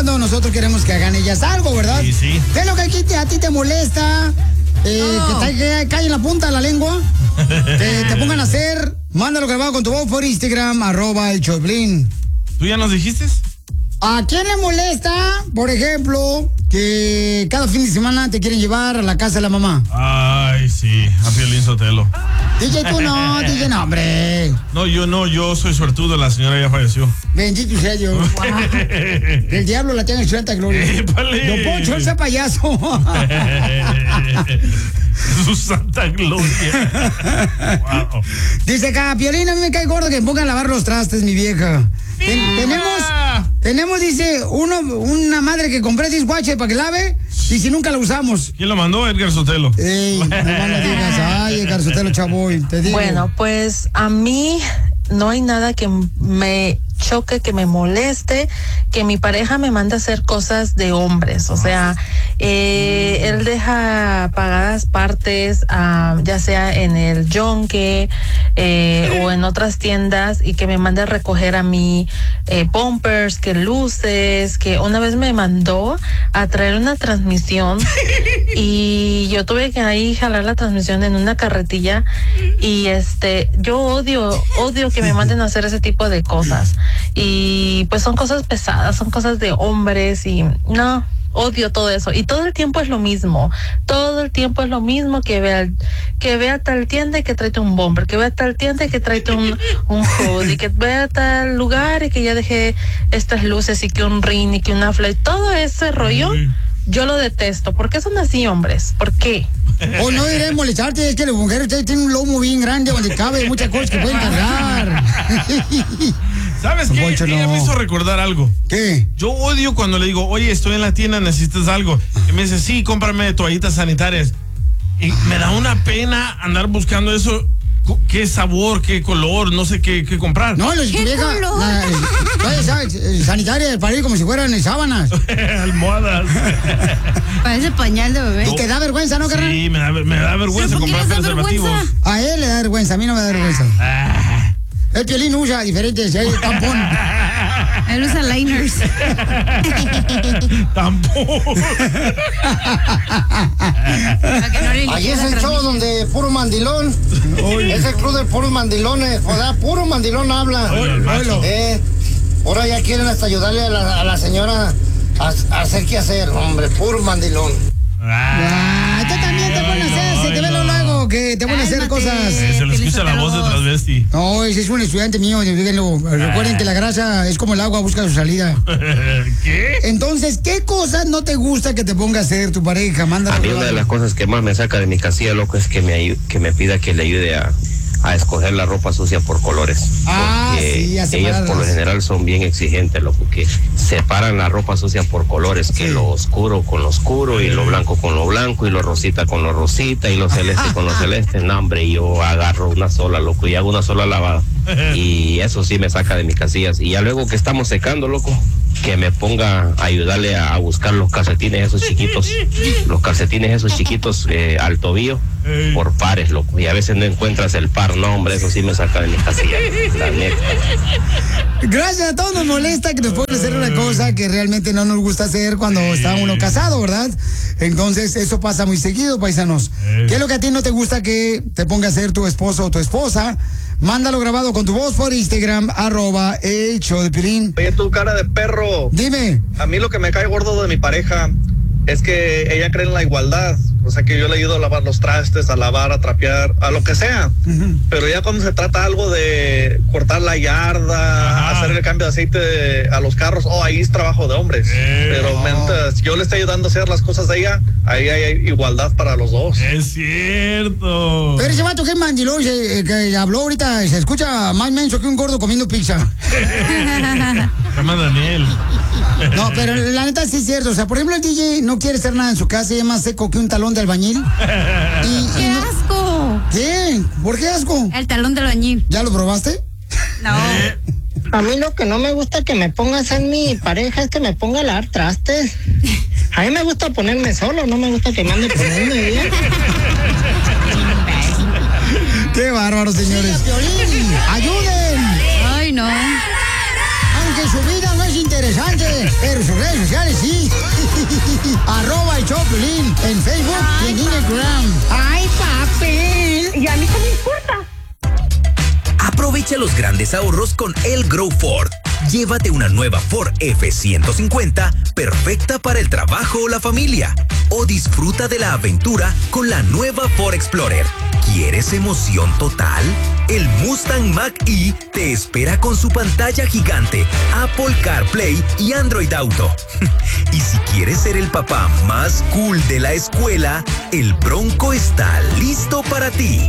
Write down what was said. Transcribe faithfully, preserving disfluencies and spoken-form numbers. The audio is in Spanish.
Nosotros queremos que hagan ellas algo, ¿verdad? Sí, sí. ¿Qué es lo que aquí te, a ti te molesta? Eh, Oh. Que te cae en la punta de la lengua. Que te pongan a hacer. Mándalo grabado con tu voz por Instagram, arroba el Choplin. ¿Tú ya nos dijiste? ¿A quién le molesta, por ejemplo, que cada fin de semana te quieren llevar a la casa de la mamá? Ay, sí, a Piolín Sotelo. D J, tú no, D J, no, hombre. No, yo no, yo soy suertudo, la señora ya falleció. Bendito sea Dios. Wow. El diablo la tiene en santa gloria. ¡Épale! Don Poncho, ese payaso. Su santa gloria. Wow. Dice acá, Piolín, a mí me cae gordo que me pongan a lavar los trastes, mi vieja. Ten- tenemos, tenemos, dice, uno, una madre que compré dishwasher para que lave y si nunca la usamos. ¿Quién lo mandó? Edgar Sotelo. Ey, no más no digas, ay, Edgar Sotelo, chavoy, te digo. Bueno, pues a mí no hay nada que me choque, que me moleste, que mi pareja me mande a hacer cosas de hombres. O sea, eh, él deja pagadas partes, ah, ya sea en el Yonke eh, o en otras tiendas, y que me mande a recoger a mí eh, bumpers, que luces, que una vez me mandó a traer una transmisión y yo tuve que ahí jalar la transmisión en una carretilla, y este, yo odio, odio que me manden a hacer ese tipo de cosas. Y pues son cosas pesadas, son cosas de hombres y no, odio todo eso. Y todo el tiempo es lo mismo, todo el tiempo es lo mismo, que vea, que vea tal tienda y que tráete un bomber, que vea tal tienda y que tráete un, un hood, y que vea tal lugar y que ya dejé estas luces y que un ring y que una flash, todo ese rollo. Yo lo detesto. ¿Por qué son así, hombres? ¿Por qué? O oh, no iré molestarte, es que las mujeres ustedes tienen un lomo bien grande donde cabe muchas cosas que pueden cargar. ¿Sabes Don qué? Poncho, Ella no. me hizo recordar algo. ¿Qué? Yo odio cuando le digo, oye, estoy en la tienda, ¿necesitas algo? Y me dice, sí, cómprame toallitas sanitarias. Y me da una pena andar buscando eso. ¿Qué sabor, qué color? No sé qué, qué comprar. No, los ¿Qué vieja, color? la, la- ¿sabes? Sanitaria para ir como si fueran sábanas. Almohadas. Parece pañal de bebé. Y te da vergüenza, ¿no, carnal? Sí, me da, me da vergüenza ¿Pero por qué comprar les da preservativos. vergüenza? A él le da vergüenza, a mí no me da vergüenza. Ah. El Piolín usa diferentes, hay tampón. Él usa liners. Tampoco. Para que no le Allí limpie es la el show transmisión. donde puro mandilón. Es el club de puros mandilones. O sea, puro mandilón habla. Oye, el macho. Eh, ahora ya quieren hasta ayudarle a la, a la señora a, a hacer qué hacer, hombre, puro mandilón. Ah, tú también te pones a hacer, se te ve lo luego que te pones a hacer Cálmate. cosas. Eh, se le escucha la voz de transvesti. No, ese es un estudiante mío, díganlo. Recuerden que la grasa es como el agua, busca su salida. ¿Qué? Entonces, ¿qué cosas no te gusta que te ponga a hacer tu pareja? Mándalo. A mí una de las cosas que más me saca de mi casilla, loco, es que me, ayu- que me pida que le ayude a, a escoger la ropa sucia por colores. Ah, Porque sí, a ellas separarlas. por lo general son bien exigentes, loco, que separan la ropa sucia por colores, que Sí. lo oscuro con lo oscuro, y lo blanco con lo blanco, y lo rosita con lo rosita, y lo celeste con lo celeste. No, hombre, yo agarro una sola, loco, y hago una sola lavada. Y eso sí me saca de mis casillas. Y ya luego que estamos secando, loco, que me ponga a ayudarle a, a buscar los calcetines esos chiquitos, los calcetines esos chiquitos eh, al tobillo, Ey. por pares, loco. Y a veces no encuentras el par, no, hombre, eso sí me saca de mis casillas, la neta. Gracias, a todos nos molesta que nos pueden hacer una cosa que realmente no nos gusta hacer cuando está uno casado, ¿verdad? Entonces, eso pasa muy seguido, paisanos. Eh. ¿Qué es lo que a ti no te gusta que te ponga a hacer tu esposo o tu esposa? Mándalo grabado con tu voz por Instagram, arroba el show de Piolín. Oye, tu cara de perro. Dime. A mí lo que me cae gordo de mi pareja es que ella cree en la igualdad. O sea, que yo le ayudo a lavar los trastes, a lavar, a trapear, a lo que sea. Ujú. Pero ya cuando se trata algo de cortar la yarda, Ajá. hacer el cambio de aceite de- a los carros, oh, ahí es trabajo de hombres. Eh, Pero no. mientras yo le estoy ayudando a hacer las cosas de ella, ahí hay igualdad para los dos. Es cierto. Pero ese vato que es mandilón, se- eh, que habló ahorita, se escucha más menso que un gordo comiendo pizza. Se llama Daniel. No, pero la neta sí es cierto. O sea, por ejemplo, el D J no quiere hacer nada en su casa y es más seco que un talón de albañil. Y, ¡Qué y no- asco! ¿Qué? ¿Por qué asco? El talón del bañil. ¿Ya lo probaste? No. A mí lo que no me gusta que me pongas en mi pareja es que me ponga a lavar trastes. A mí me gusta ponerme solo, no me gusta que me ande poniendo ella. Qué bárbaro, señores. ¡Ayuden! Ay, no. Aunque su vida no es interesante. interesante, pero sus redes sociales sí. Arroba el show de Piolín en Facebook y en Instagram. ¡Ay, papel! ¿Y a mí qué me importa? Aprovecha los grandes ahorros con El Grow Ford. Llévate una nueva Ford F ciento cincuenta perfecta para el trabajo o la familia. O disfruta de la aventura con la nueva Ford Explorer. ¿Quieres emoción total? El Mustang Mach-E te espera con su pantalla gigante, Apple CarPlay y Android Auto. Y si quieres ser el papá más cool de la escuela, el Bronco está listo para ti.